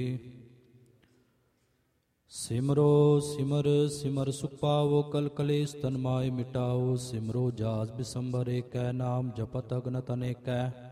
ਸਿਮਰੋ ਸਿਮਰ ਸਿਮਰ ਸੁਖ ਪਾਵੋ ਕਲ ਕਲੇਸ਼ ਤਨ ਮਾਇ ਮਿਟਾਓ। ਸਿਮਰੋ ਜਾਸ ਬਿਸੰਬਰ ਏਕੈ ਨਾਮ ਜਪਤ ਅਗਨਤ ਅਨੇਕੈ।